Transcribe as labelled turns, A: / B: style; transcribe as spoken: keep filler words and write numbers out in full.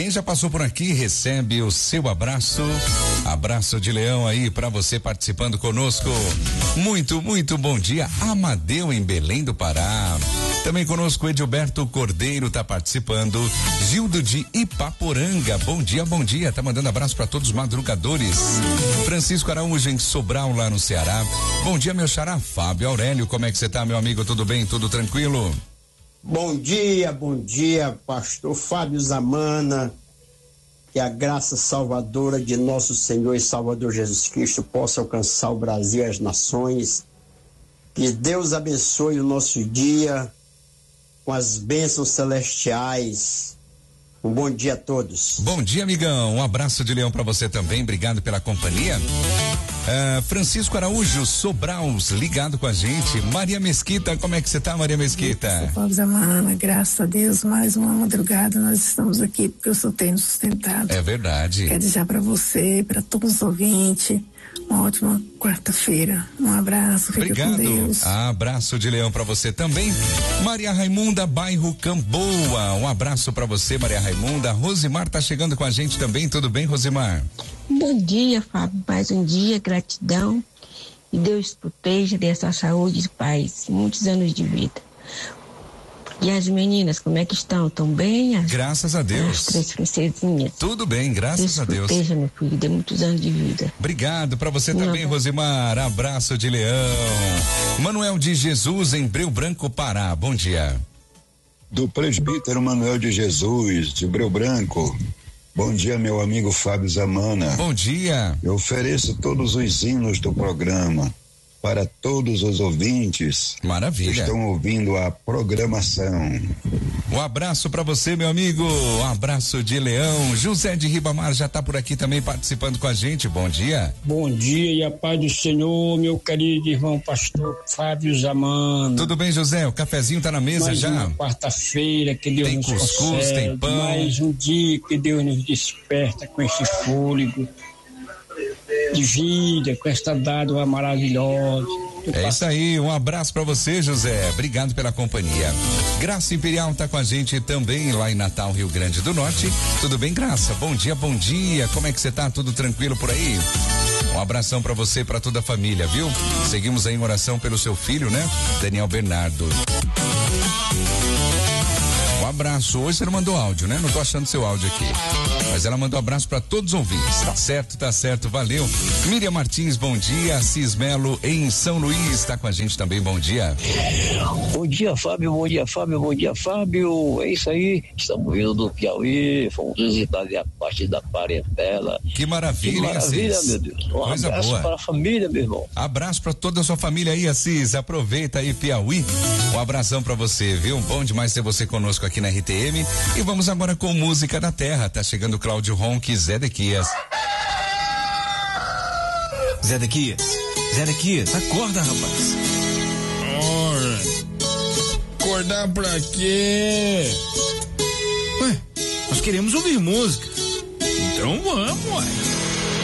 A: Quem já passou por aqui recebe o seu abraço. Abraço de leão aí pra você participando conosco. Muito, muito bom dia. Amadeu em Belém do Pará. Também conosco Edilberto Cordeiro tá participando. Gildo de Ipaporanga. Bom dia, bom dia. Tá mandando abraço pra todos os madrugadores. Francisco Araújo em Sobral, lá no Ceará. Bom dia, meu xará Fábio Aurélio. Como é que você tá, meu amigo? Tudo bem? Tudo tranquilo?
B: Bom dia, bom dia, pastor Fábio Zamana. Que a graça salvadora de nosso Senhor e Salvador Jesus Cristo possa alcançar o Brasil e as nações. Que Deus abençoe o nosso dia com as bênçãos celestiais. Um bom dia a todos.
A: Bom dia, amigão. Um abraço de leão pra você também. Obrigado pela companhia. Uh, Francisco Araújo, Sobraus, ligado com a gente. Maria Mesquita, como é que você tá, Maria Mesquita?
C: Fábio Zamana, graças a Deus, mais uma madrugada nós estamos aqui porque eu só tenho sustentado.
A: É verdade.
C: Quero desejar pra você, pra todos os ouvintes, uma ótima quarta-feira. Um abraço, fica
A: Obrigado.
C: com Deus.
A: Abraço de leão pra você também. Maria Raimunda, bairro Camboa, um abraço pra você, Maria Raimunda. Rosimar tá chegando com a gente também, tudo bem, Rosimar?
D: Bom dia, Fábio, mais um dia, gratidão, e Deus proteja, dê essa saúde e paz, muitos anos de vida. E as meninas, como é que estão? Estão bem? As,
A: graças a Deus.
D: As três princesinhas.
A: Tudo bem, graças
D: Deus
A: a Deus.
D: Proteja, meu filho, dê muitos anos de vida.
A: Obrigado pra você
D: Não,
A: também,
D: não.
A: Rosimar, abraço de leão. Manuel de Jesus, em Breu Branco, Pará, bom dia.
E: Do presbítero Manuel de Jesus, de Breu Branco. Bom dia, meu amigo Fábio Zamana.
A: Bom dia.
E: Eu ofereço todos os hinos do programa para todos os ouvintes.
A: Maravilha.
E: Que estão ouvindo a programação.
A: Um abraço para você, meu amigo. Um abraço de leão. José de Ribamar já tá por aqui também participando com a gente. Bom dia.
F: Bom dia e a paz do Senhor, meu querido irmão pastor Fábio Zamana.
A: Tudo bem, José? O cafezinho tá na mesa
F: mais
A: já?
F: Mais uma quarta-feira que Deus
A: tem
F: nos
A: cuscuz,
F: concede,
A: tem pão.
F: mais um dia que Deus nos desperta com esse fôlego de vida, com esta dádiva maravilhosa.
A: É isso aí, um abraço pra você, José. Obrigado pela companhia. Graça Imperial tá com a gente também lá em Natal, Rio Grande do Norte. Tudo bem, Graça? Bom dia, bom dia. Como é que você tá? Tudo tranquilo por aí? Um abração pra você e pra toda a família, viu? Seguimos aí em oração pelo seu filho, né? Daniel Bernardo. Um abraço. Hoje você não mandou áudio, né? Não tô achando seu áudio aqui. Mas ela mandou abraço pra todos os ouvintes. Tá certo, tá certo. Valeu. Miriam Martins, bom dia. Assis Melo em São Luís tá com a gente também. Bom dia.
G: Bom dia, Fábio. Bom dia, Fábio. Bom dia, Fábio. É isso aí. Estamos vindo do Piauí. Fomos visitar a parte da parentela.
A: Que maravilha,
G: que maravilha,
A: Assis.
G: meu Deus. Um
A: Coisa
G: abraço
A: boa.
G: para a família, meu irmão.
A: Abraço pra toda a sua família aí, Assis. Aproveita aí, Piauí. Um abração pra você, viu? Bom demais ter você conosco aqui na R T M. E vamos agora com música da terra. Tá chegando Cláudio Ronque, Zé Dequias.
H: Zé Dequias, Zé Dequias, acorda, rapaz.
I: Ora, acordar pra quê?
H: Ué, nós queremos ouvir música. Então vamos, ué.